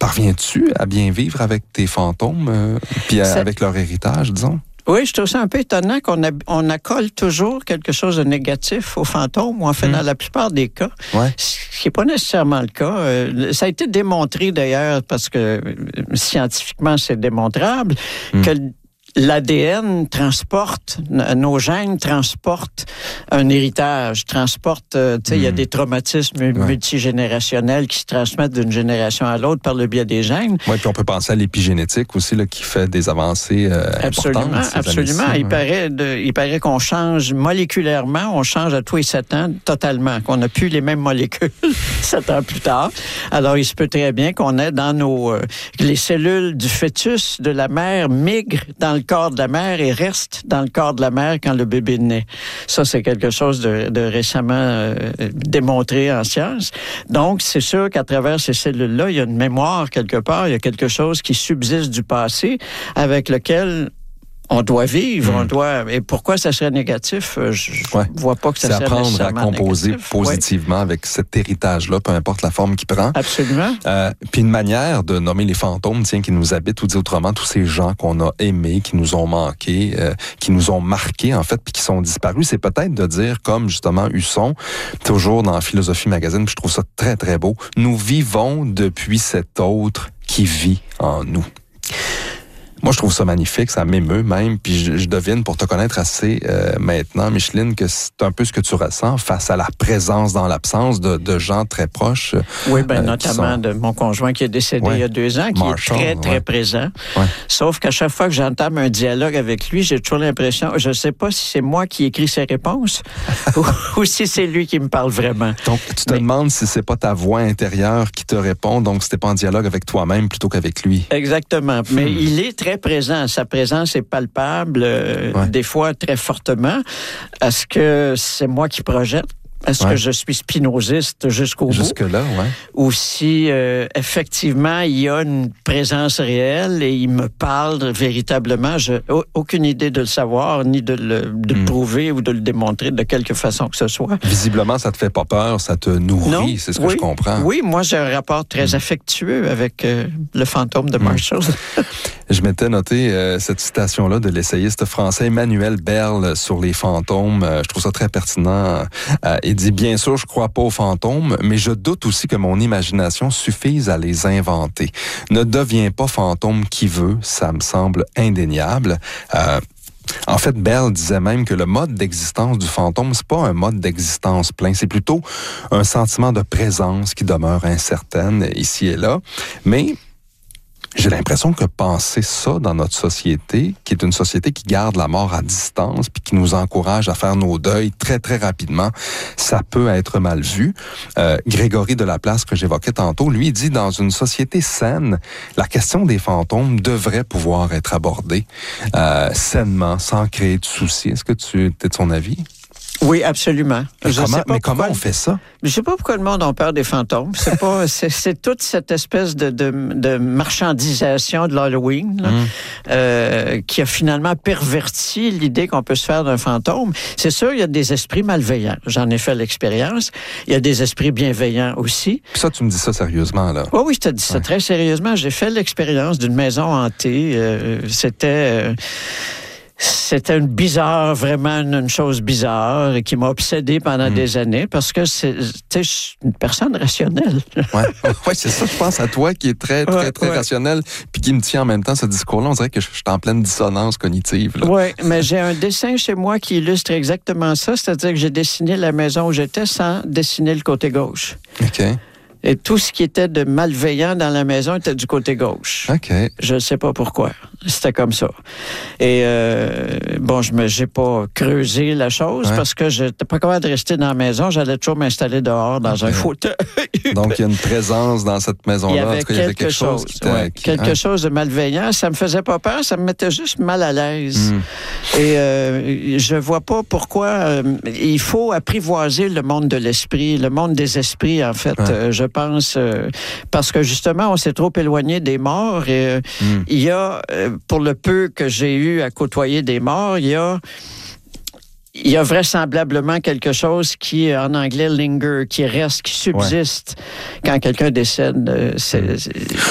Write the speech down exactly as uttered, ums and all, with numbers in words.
parviens-tu à bien vivre avec tes fantômes, euh, puis à, avec leur héritage, disons? Oui, je trouve ça un peu étonnant qu'on a, on accole toujours quelque chose de négatif aux fantômes, ou en fait, mmh. dans la plupart des cas, ouais. ce qui n'est pas nécessairement le cas. Euh, ça a été démontré d'ailleurs, parce que euh, scientifiquement, c'est démontrable, mmh. que l'A D N transporte, nos gènes transportent un héritage, transportent, euh, tu sais, il mmh. y a des traumatismes ouais. multigénérationnels qui se transmettent d'une génération à l'autre par le biais des gènes. Oui, puis on peut penser à l'épigénétique aussi, là, qui fait des avancées euh, absolument, importantes. Absolument, il, ouais. paraît de, il paraît qu'on change moléculairement, on change à tous les sept ans totalement, qu'on n'a plus les mêmes molécules sept ans plus tard. Alors, il se peut très bien qu'on ait dans nos... Euh, les cellules du fœtus de la mère migrent dans le corps de la mère et reste dans le corps de la mère quand le bébé naît. Ça, c'est quelque chose de, de récemment euh, démontré en science. Donc, c'est sûr qu'à travers ces cellules-là, il y a une mémoire quelque part, il y a quelque chose qui subsiste du passé avec lequel on doit vivre, mmh. on doit... Et pourquoi ça serait négatif? Je ne ouais. vois pas que ça c'est serait nécessairement négatif. C'est apprendre à composer négatif. positivement ouais. avec cet héritage-là, peu importe la forme qu'il prend. Absolument. Euh, puis une manière de nommer les fantômes, tiens, qui nous habitent, ou dit autrement, tous ces gens qu'on a aimés, qui nous ont manqués, euh, qui nous ont marqués, en fait, puis qui sont disparus, c'est peut-être de dire, comme justement Husson, toujours dans Philosophie Magazine, puis je trouve ça très, très beau, nous vivons depuis cet autre qui vit en nous. Moi, je trouve ça magnifique, ça m'émeut même, puis je, je devine, pour te connaître assez euh, maintenant, Micheline, que c'est un peu ce que tu ressens face à la présence dans l'absence de, de gens très proches. Oui, ben euh, notamment sont... de mon conjoint qui est décédé ouais. il y a deux ans, qui Marshall, est très, très ouais. présent. Ouais. Sauf qu'à chaque fois que j'entame un dialogue avec lui, j'ai toujours l'impression, je ne sais pas si c'est moi qui écris ses réponses ou, ou si c'est lui qui me parle vraiment. Donc, tu te Mais... demandes si c'est pas ta voix intérieure qui te répond, donc c'était pas en dialogue avec toi-même plutôt qu'avec lui. Exactement. Hmm. Mais il est très présent. Sa présence est palpable, euh, ouais. des fois très fortement. Est-ce que c'est moi qui projette? Est-ce ouais. que je suis spinoziste jusqu'au bout? Jusque-là, oui. Ou si, euh, effectivement, il y a une présence réelle et il me parle véritablement. Je n'ai aucune idée de le savoir, ni de le de mm. prouver ou de le démontrer de quelque façon que ce soit. Visiblement, ça te fait pas peur, ça te nourrit, non? C'est ce que oui. je comprends. Oui, moi, j'ai un rapport très mm. affectueux avec euh, le fantôme de Marshall. Mm. Je m'étais noté euh, cette citation-là de l'essayiste français Emmanuel Berle sur les fantômes. Euh, je trouve ça très pertinent. Euh, il dit, bien sûr, je crois pas aux fantômes, mais je doute aussi que mon imagination suffise à les inventer. Ne deviens pas fantôme qui veut, ça me semble indéniable. Euh, En fait, Berle disait même que le mode d'existence du fantôme, c'est pas un mode d'existence plein, c'est plutôt un sentiment de présence qui demeure incertaine ici et là. Mais j'ai l'impression que penser ça dans notre société, qui est une société qui garde la mort à distance puis qui nous encourage à faire nos deuils très, très rapidement, ça peut être mal vu. Euh, Grégory de Laplace, que j'évoquais tantôt, lui dit, dans une société saine, la question des fantômes devrait pouvoir être abordée euh, sainement, sans créer de soucis. Est-ce que tu es de son avis? Oui, absolument. Mais, je comment, sais pas mais pourquoi, comment on fait ça? Je sais pas pourquoi le monde a peur des fantômes. C'est pas, c'est, c'est toute cette espèce de, de, de marchandisation de l'Halloween là, mm. euh, qui a finalement perverti l'idée qu'on peut se faire d'un fantôme. C'est sûr, il y a des esprits malveillants. J'en ai fait l'expérience. Il y a des esprits bienveillants aussi. Puis ça, tu me dis ça sérieusement, là? Oui, oui, je te dis ça ouais. très sérieusement. J'ai fait l'expérience d'une maison hantée. Euh, c'était... Euh, C'était une bizarre, vraiment une chose bizarre qui m'a obsédé pendant mmh. des années parce que c'est, tu sais, une personne rationnelle. Oui, ouais, c'est ça, je pense à toi qui est très, très, ouais, très ouais. rationnel puis qui me tient en même temps ce discours-là. On dirait que je suis en pleine dissonance cognitive. Oui, mais j'ai un dessin chez moi qui illustre exactement ça, c'est-à-dire que j'ai dessiné la maison où j'étais sans dessiner le côté gauche. OK. Et tout ce qui était de malveillant dans la maison était du côté gauche. OK. Je ne sais pas pourquoi. C'était comme ça. Et euh, bon, je me j'ai pas creusé la chose ouais. parce que je n'étais pas capable de rester dans la maison. J'allais toujours m'installer dehors dans okay. un fauteuil. Donc, il y a une présence dans cette maison-là. Il y avait, en tout cas, il y avait quelque chose, chose qui ouais, qui, quelque hein? chose de malveillant. Ça me faisait pas peur. Ça me mettait juste mal à l'aise. Mm. Et euh, je vois pas pourquoi euh, il faut apprivoiser le monde de l'esprit, le monde des esprits, en fait. Ouais. Euh, je pense, euh, parce que justement, on s'est trop éloigné des morts et euh, mm. il y a, euh, pour le peu que j'ai eu à côtoyer des morts, il y a il y a vraisemblablement quelque chose qui, en anglais, linger, qui reste, qui subsiste ouais. quand quelqu'un décède. C'est, c'est...